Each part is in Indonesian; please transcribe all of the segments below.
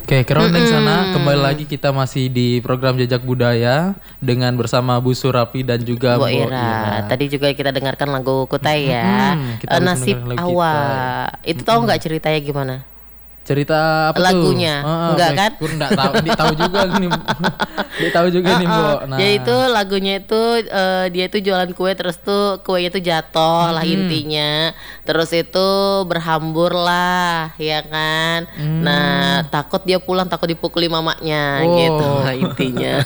Oke, keren di sana. Kembali lagi kita masih di program Jejak Budaya dengan bersama Bu Surapi dan juga Bu Mbok Ira. Ira. Tadi juga kita dengarkan lagu Kutai ya. Kita habis Nasib mendengarkan lagu Awak. Itu tahu nggak ceritanya gimana? Cerita apa tuh? Lagunya, enggak kan? Kurang enggak tahu, dia tahu juga nih. Dia tahu juga nih, Mbok. Nah, Jadi itu lagunya itu dia itu jualan kue terus tuh kuenya itu jatuh lah intinya. Terus itu berhambur lah ya kan. Nah takut dia pulang takut dipukuli mamanya gitu lah intinya.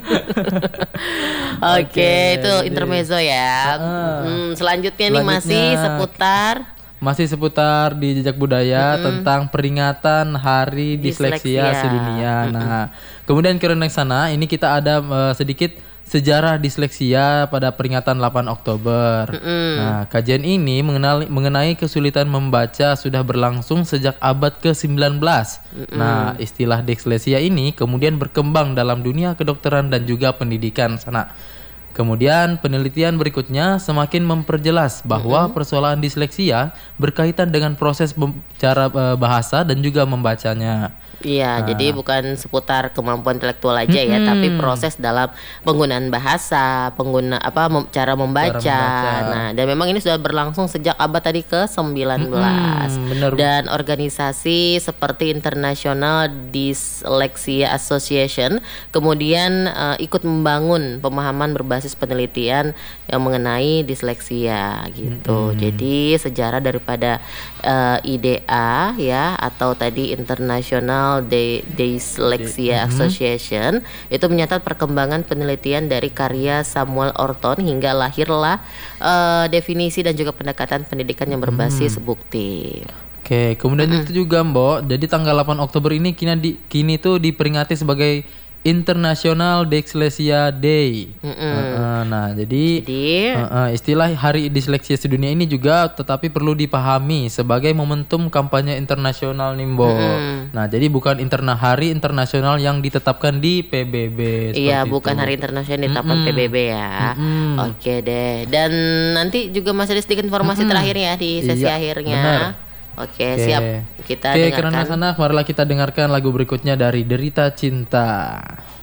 Oke, itu intermezzo ya. Selanjutnya nih masih seputar di Jejak Budaya tentang peringatan Hari Disleksia Sedunia. Nah, kemudian ke sana ini kita ada sedikit sejarah disleksia pada peringatan 8 Oktober. Nah, kajian ini mengenai kesulitan membaca sudah berlangsung sejak abad ke-19. Nah, istilah disleksia ini kemudian berkembang dalam dunia kedokteran dan juga pendidikan sana. Kemudian penelitian berikutnya semakin memperjelas bahwa persoalan disleksia berkaitan dengan proses cara bahasa dan juga membacanya. Iya, jadi bukan seputar kemampuan intelektual aja ya, tapi proses dalam penggunaan bahasa, cara membaca. Nah, dan memang ini sudah berlangsung sejak abad tadi ke-19. Dan organisasi seperti International Dyslexia Association kemudian ikut membangun pemahaman berbasis penelitian yang mengenai disleksia gitu. Jadi sejarah daripada IDA ya atau tadi International Dyslexia Association itu mencatat perkembangan penelitian dari karya Samuel Orton hingga lahirlah definisi dan juga pendekatan pendidikan yang berbasis bukti. Oke, kemudian itu juga Mbok, jadi tanggal 8 Oktober ini kini tuh diperingati sebagai International Dyslexia Day. Nah, jadi istilah Hari Disleksia Sedunia ini juga tetapi perlu dipahami sebagai momentum kampanye internasional nih, Mbok. Nah, jadi bukan hari internasional yang ditetapkan di PBB. Iya, bukan hari internasional yang ditetapkan PBB ya. Oke deh. Dan nanti juga masih ada sedikit informasi terakhir ya di sesi akhirnya. Benar. Oke, siap. Kita dengarkan. dengarkan. Karena sana marilah kita dengarkan lagu berikutnya dari Derita Cinta.